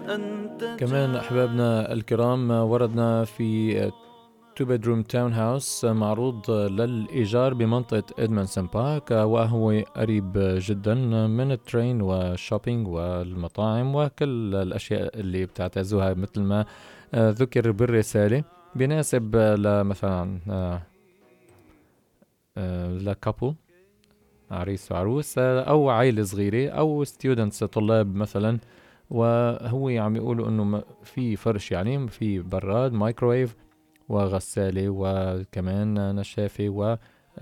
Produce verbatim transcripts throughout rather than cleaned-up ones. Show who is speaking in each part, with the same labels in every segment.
Speaker 1: كمان أحبابنا الكرام وردنا في two bedroom townhouse معروض للإيجار بمنطقة إدمنسون بارك، وهو قريب جدا من الترين والشوبينج والمطاعم وكل الأشياء اللي بتعتزوها مثل ما ذكر بالرسالة. بيناسب لمثلا لكابل، عريس وعروس، أو عائلة صغيرة، أو ستودنتس، طلاب مثلا. وهو عم يقولوا إنه في فرش، يعني في براد، مايكرويف، وغسالة، وكمان نشافة،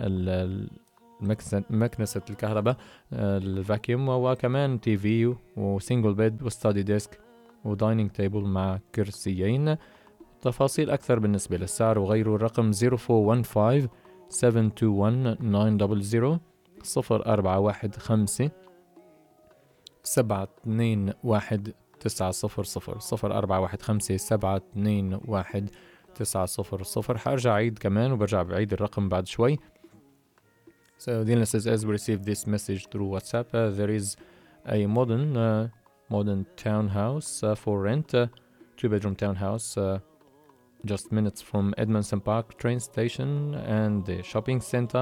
Speaker 1: ومكنسة الكهرباء، الفاكيوم، وكمان تي في وسينجل بيد وستادي ديسك ودايننج تيبل مع كرسيين. تفاصيل أكثر بالنسبة للسعر وغيره الرقم zero four one five seven two one nine zero zero صفر أربعة واحد خمسة سبعة اثنين واحد تسعة صفر صفر صفر أربعة واحد خمسة سبعة اثنين واحد تسعة صفر صفر. حارجع عيد كمان وبرجع بعيد الرقم بعد شوي. So Dina says, as we received this message through WhatsApp, uh, there is a modern uh, modern townhouse uh, for rent, uh, two bedroom townhouse, uh, just minutes from Edmondson Park train station and the shopping center.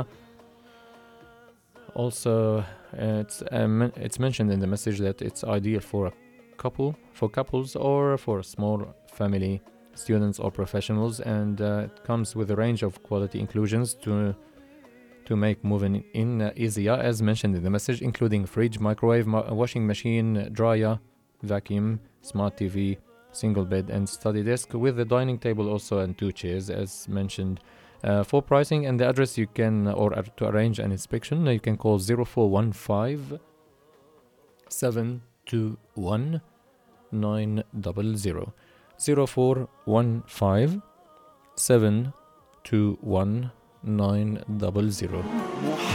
Speaker 1: Also, uh, it's um, it's mentioned in the message that it's ideal for a couple, for couples, or for a small family, students or professionals, and uh, it comes with a range of quality inclusions to to make moving in uh, easier, as mentioned in the message, including fridge, microwave, ma- washing machine, dryer, vacuum, smart T V, single bed, and study desk, with a dining table also and two chairs, as mentioned. Uh, for pricing and the address, you can, or uh, to arrange an inspection, you can call zero four one five seven two one nine zero zero zero four one five seven two one nine zero zero.